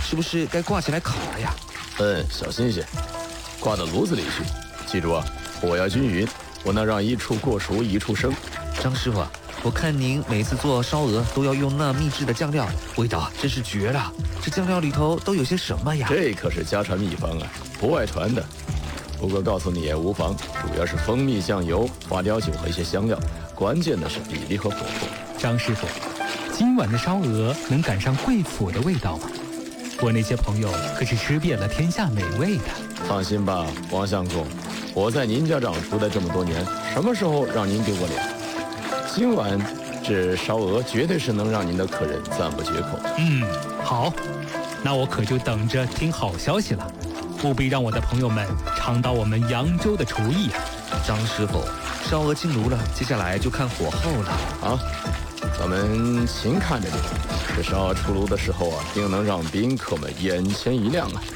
是不是该挂起来烤了呀？ 小心些，挂到炉子里去。记住啊，火要均匀，不能让一处过熟一处生。 张师傅，我看您每次做烧鹅都要用那秘制的酱料，味道真是绝了。这酱料里头都有些什么呀？ 这可是家传秘方啊，不外传的。不过告诉你也无妨，主要是蜂蜜、酱油、花雕酒和一些香料，关键的是比例和火候。 张师傅，今晚的烧鹅能赶上贵府的味道吗？我那些朋友可是吃遍了天下美味的。 放心吧，王相公，我在您家掌厨的这么多年，什么时候让您丢过脸？今晚这烧鹅绝对是能让您的客人赞不绝口。 好，那我可就等着听好消息了，务必让我的朋友们尝到我们扬州的厨艺啊！ 张师傅，烧鹅进炉了，接下来就看火候了。 好，咱们勤看着点，这烧鹅出炉的时候啊，定能让宾客们眼前一亮啊！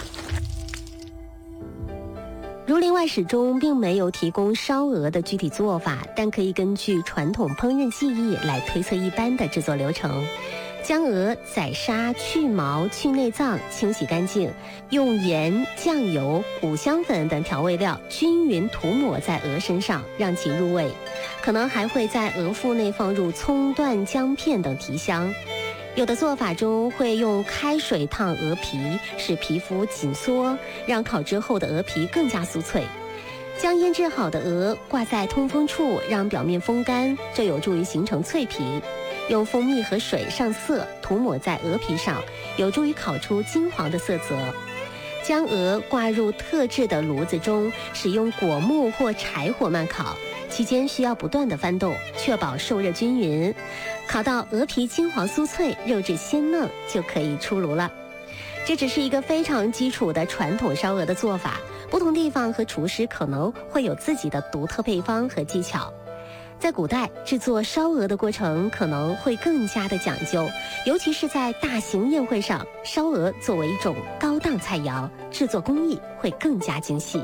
《儒林外史》中并没有提供烧鹅的具体做法，但可以根据传统烹饪技艺来推测一般的制作流程。将鹅宰杀、去毛、去内脏，清洗干净，用盐、酱油、五香粉等调味料均匀涂抹在鹅身上，让其入味。可能还会在鹅腹内放入葱段、姜片等提香。有的做法中会用开水烫鹅皮，使皮肤紧缩，让烤之后的鹅皮更加酥脆。将腌制好的鹅挂在通风处，让表面风干，这有助于形成脆皮。用蜂蜜和水上色涂抹在鹅皮上，有助于烤出金黄的色泽。将鹅挂入特制的炉子中，使用果木或柴火慢烤，期间需要不断的翻动，确保受热均匀。烤到鹅皮金黄酥脆，肉质鲜嫩，就可以出炉了。这只是一个非常基础的传统烧鹅的做法，不同地方和厨师可能会有自己的独特配方和技巧。在古代，制作烧鹅的过程可能会更加的讲究，尤其是在大型宴会上，烧鹅作为一种高档菜肴，制作工艺会更加精细。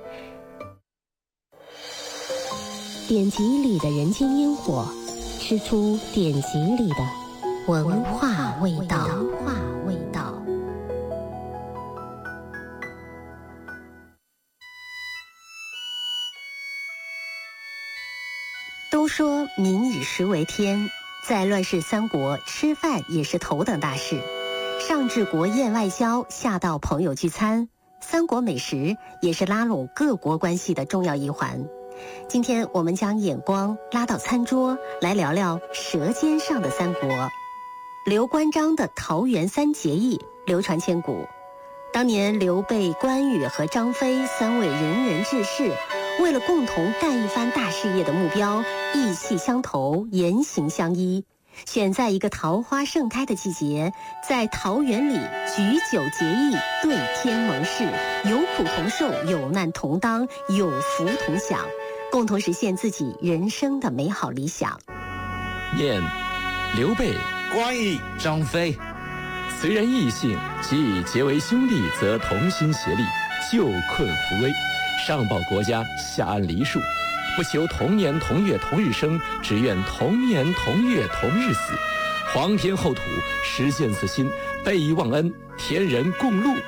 典籍里的人间烟火，吃出典籍里的文化味道。都说民以食为天，在乱世三国，吃饭也是头等大事。上至国宴外交，下到朋友聚餐，三国美食也是拉拢各国关系的重要一环。今天我们将眼光拉到餐桌，来聊聊舌尖上的三国。刘关张的桃园三结义流传千古。当年刘备、关羽和张飞三位仁人志士，为了共同干一番大事业的目标，意气相投，言行相依，选在一个桃花盛开的季节，在桃园里举酒结义，对天盟誓，有苦同受，有难同当，有福同享，共同实现自己人生的美好理想。 念刘备、 关羽、张飞， 虽然异姓，既结为兄弟，则同心协力，救困扶危，上报国家，下安黎庶，不求同年同月同日生，只愿同年同月同日死。皇天厚土，实现此心，备忘恩，天人共戮。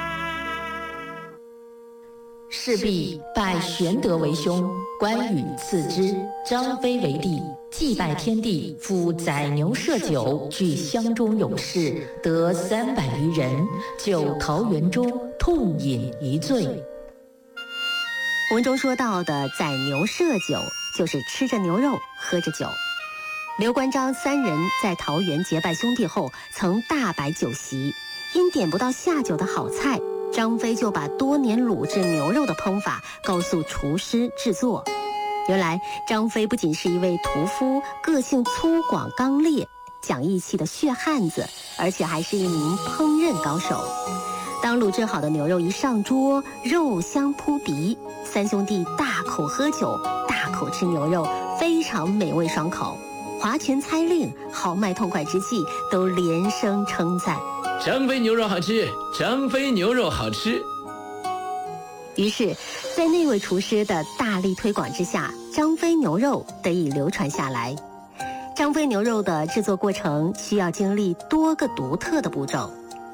势必拜玄德为兄，关羽次之，张飞为弟，祭拜天地，赴宰牛设酒，聚乡中勇士，得300余人，就桃园中痛饮一醉。 文中说到的宰牛设酒，就是吃着牛肉，喝着酒。刘关张三人在桃园结拜兄弟后，曾大摆酒席，因点不到下酒的好菜，张飞就把多年卤制牛肉的烹法告诉厨师制作。原来张飞不仅是一位屠夫，个性粗犷刚烈，讲义气的血汉子，而且还是一名烹饪高手。当卤制好的牛肉一上桌，肉香扑鼻，三兄弟大口喝酒，大口吃牛肉，非常美味爽口。划拳猜令，豪迈痛快之际，都连声称赞： 张飞牛肉好吃，张飞牛肉好吃。 于是，在那位厨师的大力推广之下，张飞牛肉得以流传下来。张飞牛肉的制作过程需要经历多个独特的步骤。